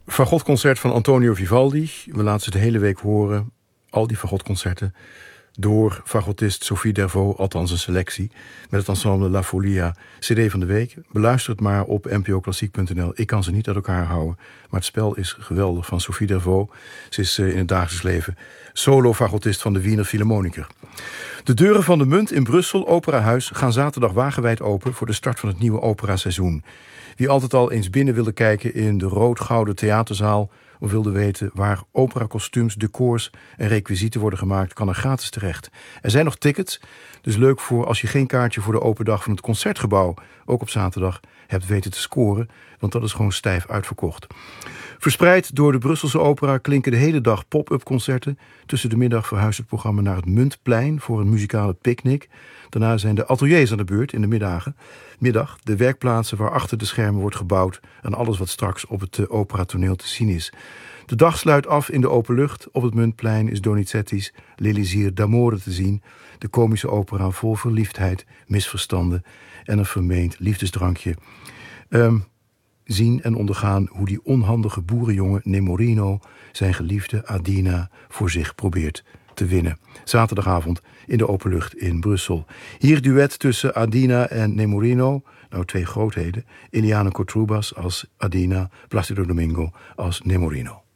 Fagotconcert van Antonio Vivaldi. We laten ze de hele week horen. Al die fagotconcerten. Door fagotist Sophie Dervaux, althans een selectie. Met het ensemble La Folia. CD van de week. Beluister het maar op npoklassiek.nl. Ik kan ze niet uit elkaar houden. Maar het spel is geweldig van Sophie Dervaux. Ze is in het dagelijks leven solo-fagotist van de Wiener Philharmoniker. De deuren van de Munt in Brussel, Operahuis, gaan zaterdag wagenwijd open voor de start van het nieuwe operaseizoen. Wie altijd al eens binnen wilde kijken in de rood-gouden theaterzaal of wilde weten waar operakostuums, decors en requisieten worden gemaakt, kan er gratis terecht. Er zijn nog tickets, dus leuk voor als je geen kaartje voor de open dag van het Concertgebouw, ook op zaterdag, hebt weten te scoren, want dat is gewoon stijf uitverkocht. Verspreid door de Brusselse opera klinken de hele dag pop-up concerten. Tussen de middag verhuist het programma naar het Muntplein voor een muzikale picknick. Daarna zijn de ateliers aan de beurt in de middag. De werkplaatsen waar achter de schermen wordt gebouwd en alles wat straks op het operatoneel te zien is. De dag sluit af in de open lucht. Op het Muntplein is Donizetti's L'Elisir d'Amore te zien. De komische opera vol verliefdheid, misverstanden en een vermeend liefdesdrankje. Zien en ondergaan hoe die onhandige boerenjongen Nemorino zijn geliefde Adina voor zich probeert te winnen. Zaterdagavond in de openlucht in Brussel. Hier duet tussen Adina en Nemorino, nou twee grootheden. Eliane Kotroubas als Adina, Plácido Domingo als Nemorino.